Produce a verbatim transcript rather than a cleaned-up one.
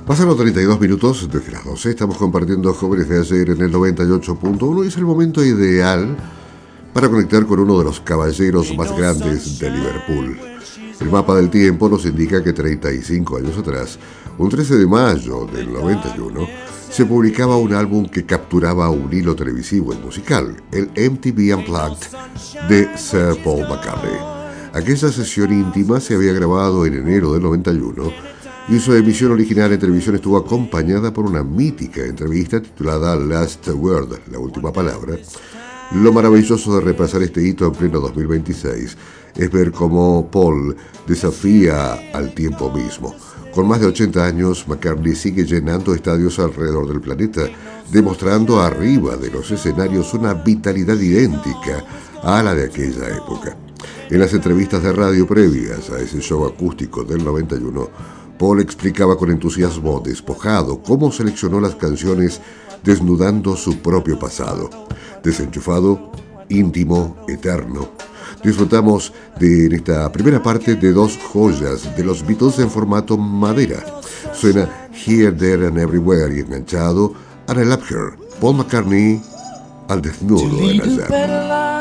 Pasan los treinta y dos minutos desde las doce, estamos compartiendo Jóvenes de Ayer en el noventa y ocho punto uno y es el momento ideal para conectar con uno de los caballeros más grandes de Liverpool. El mapa del tiempo nos indica que treinta y cinco años atrás, un trece de mayo del noventa y uno, se publicaba un álbum que capturaba un hilo televisivo y musical, el M T V Unplugged de Sir Paul McCartney. Aquella sesión íntima se había grabado en enero del noventa y uno y su emisión original en televisión estuvo acompañada por una mítica entrevista titulada Last Word, la última palabra. Lo maravilloso de repasar este hito en pleno dos mil veintiséis es ver cómo Paul desafía al tiempo mismo. Con más de ochenta años, McCartney sigue llenando estadios alrededor del planeta, demostrando arriba de los escenarios una vitalidad idéntica a la de aquella época. En las entrevistas de radio previas a ese show acústico del noventa y uno, Paul explicaba con entusiasmo despojado cómo seleccionó las canciones desnudando su propio pasado. Desenchufado, íntimo, eterno. Disfrutamos de en esta primera parte de dos joyas de los Beatles en formato madera. Suena Here, There and Everywhere y enganchado a I Love Her, Paul McCartney al desnudo en ayer.